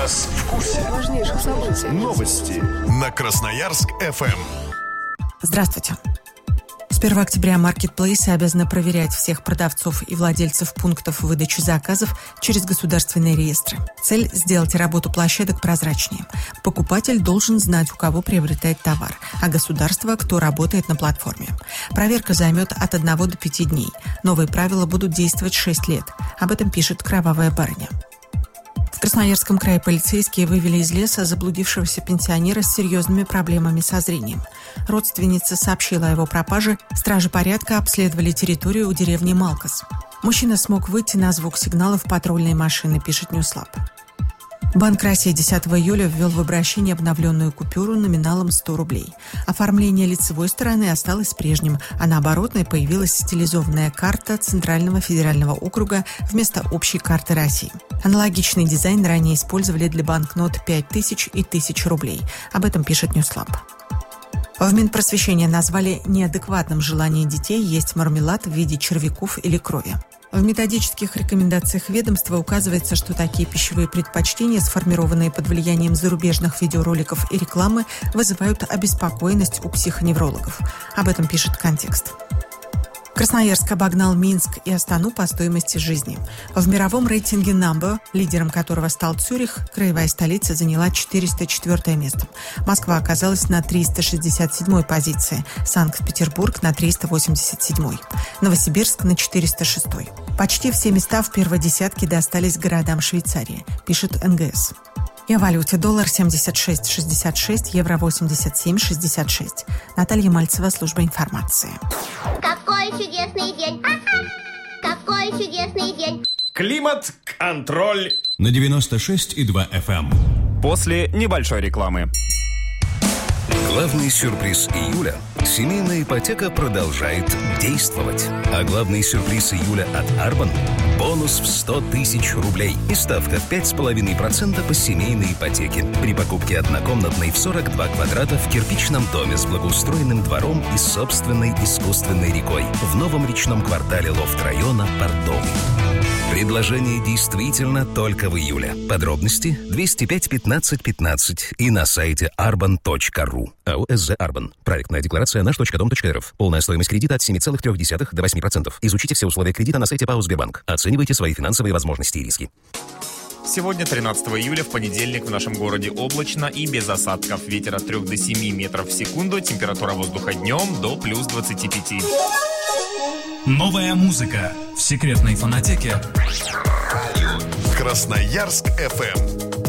вас в курсе важнейших событий. Новости на Красноярск-ФМ. Здравствуйте. С 1 октября маркетплейсы обязаны проверять всех продавцов и владельцев пунктов выдачи заказов через государственные реестры. Цель – сделать работу площадок прозрачнее. Покупатель должен знать, у кого приобретает товар, а государство – кто работает на платформе. Проверка займет от 1 до 5 дней. Новые правила будут действовать 6 лет. Об этом пишет «Кровавая барыня». В Красноярском крае полицейские вывели из леса заблудившегося пенсионера с серьезными проблемами со зрением. Родственница сообщила о его пропаже. Стражи порядка обследовали территорию у деревни Малкос. Мужчина смог выйти на звук сигналов патрульной машины, пишет Ньюслаб. Банк России 10 июля ввел в обращение обновленную купюру номиналом 100 рублей. Оформление лицевой стороны осталось прежним, а на оборотной появилась стилизованная карта Центрального федерального округа вместо общей карты России. Аналогичный дизайн ранее использовали для банкнот 5000 и 1000 рублей. Об этом пишет Ньюслаб. В Минпросвещения назвали неадекватным желание детей есть мармелад в виде червяков или крови. В методических рекомендациях ведомства указывается, что такие пищевые предпочтения, сформированные под влиянием зарубежных видеороликов и рекламы, вызывают обеспокоенность у психоневрологов. Об этом пишет «Контекст». Красноярск обогнал Минск и Астану по стоимости жизни. В мировом рейтинге Number, лидером которого стал Цюрих, краевая столица заняла 404 место. Москва оказалась на 367 позиции, Санкт-Петербург на 387, Новосибирск на 406. Почти все места в первой десятке достались городам Швейцарии, пишет НГС. И о валюте: доллар 76,66, евро 87,66. Наталья Мальцева, служба информации. Какой чудесный день! Какой чудесный день! Климат-контроль на 96,2 FM. После небольшой рекламы. Главный сюрприз июля – семейная ипотека продолжает действовать. А главный сюрприз июля от Арбан – бонус в 100 тысяч рублей и ставка в 5,5% по семейной ипотеке при покупке однокомнатной в 42 квадрата в кирпичном доме с благоустроенным двором и собственной искусственной рекой в новом речном квартале лофт-района Портовый. Предложение действительно только в июле. Подробности 205 15 15 и на сайте arban.ru. АО «СЗ Арбан». Проектная декларация наш.дом.рф. Полная стоимость кредита от 7,3 до 8%. Изучите все условия кредита на сайте ПАО Сбербанк. Оценивайте свои финансовые возможности и риски. Сегодня, 13 июля, в понедельник, в нашем городе облачно и без осадков. Ветер от 3 до 7 метров в секунду. Температура воздуха днем до плюс 25. Новая музыка в секретной фонотеке Красноярск-ФМ.